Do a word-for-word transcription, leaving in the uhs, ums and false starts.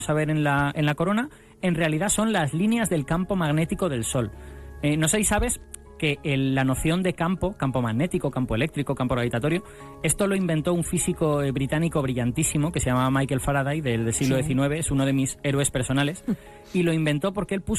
a ver en la, en la corona, en realidad son las líneas del campo magnético del Sol. Eh, no sé si sabes que el, la noción de campo, campo magnético, campo eléctrico, campo gravitatorio, esto lo inventó un físico eh, británico brillantísimo que se llamaba Michael Faraday, del, del siglo Sí. diecinueve, es uno de mis héroes personales, y lo inventó porque él puso